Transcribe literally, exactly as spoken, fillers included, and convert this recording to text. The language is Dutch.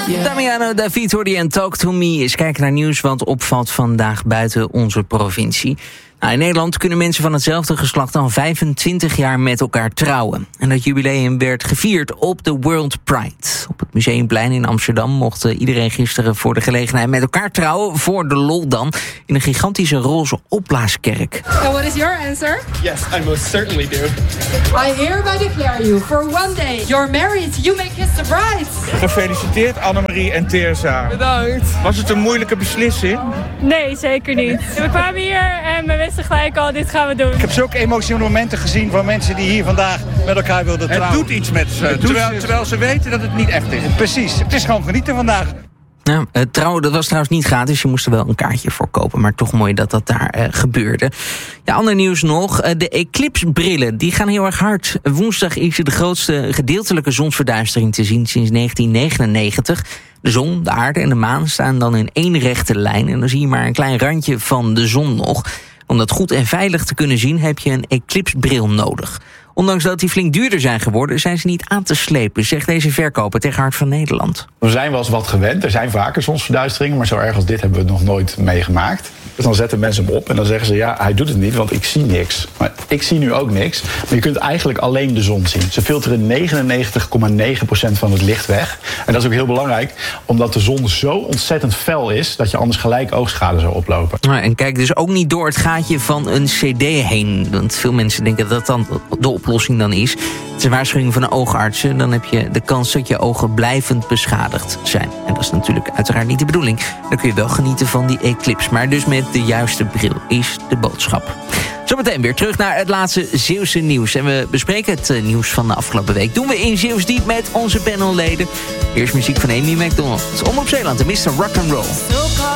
Damiano David hoorde je en Talk to Me. Eens kijken naar nieuws wat opvalt vandaag buiten onze provincie. Nou, in Nederland kunnen mensen van hetzelfde geslacht al vijfentwintig jaar met elkaar trouwen. En dat jubileum werd gevierd op de World Pride. Op het Museumplein in Amsterdam mocht iedereen gisteren voor de gelegenheid met elkaar trouwen. Voor de lol dan. In een gigantische roze opblaaskerk. So what is your answer? Yes, I most certainly do. I hereby declare you for one day. You're married. You may kiss the bride. Gefeliciteerd Annemarie en Teersa. Bedankt. Was het een moeilijke beslissing? Nee, zeker niet. We kwamen hier en we wisten gelijk al, dit gaan we doen. Ik heb zulke emotionele momenten gezien van mensen die hier vandaag met elkaar wilden trouwen. Het doet iets met ze, terwijl, terwijl ze weten dat het niet echt is. Precies, het is gewoon genieten vandaag. Nou, het trouwen dat was trouwens niet gratis. Je moest er wel een kaartje voor kopen. Maar toch mooi dat dat daar uh, gebeurde. Ja, ander nieuws nog. Uh, de Eclipse-brillen, die gaan heel erg hard. Woensdag is er de grootste gedeeltelijke zonsverduistering te zien sinds negentien negenennegentig. De zon, de aarde en de maan staan dan in één rechte lijn. En dan zie je maar een klein randje van de zon nog. Om dat goed en veilig te kunnen zien heb je een Eclipse-bril nodig. Ondanks dat die flink duurder zijn geworden, zijn ze niet aan te slepen, zegt deze verkoper tegen Hart van Nederland. We zijn wel eens wat gewend. Er zijn vaker zonsverduisteringen, maar zo erg als dit hebben we nog nooit meegemaakt. Dus dan zetten mensen hem op en dan zeggen ze, ja, hij doet het niet, want ik zie niks. Maar ik zie nu ook niks. Maar je kunt eigenlijk alleen de zon zien. Ze filteren negenennegentig komma negen procent van het licht weg. En dat is ook heel belangrijk, omdat de zon zo ontzettend fel is, dat je anders gelijk oogschade zou oplopen. Nou, en kijk dus ook niet door het gaatje van een cd heen. Want veel mensen denken dat dat dan de oplossing dan is. Het is een waarschuwing van de oogartsen. Dan heb je de kans dat je ogen blijvend beschadigd zijn. En dat is natuurlijk uiteraard niet de bedoeling. Dan kun je wel genieten van die eclipse. Maar dus met de juiste bril is de boodschap. Zometeen weer terug naar het laatste Zeeuwse nieuws. En we bespreken het nieuws van de afgelopen week. Doen we in Zeeuws Diep met onze panelleden. Eerst muziek van Amy McDonald. Om op Zeeland, de mister Rock'n'Roll.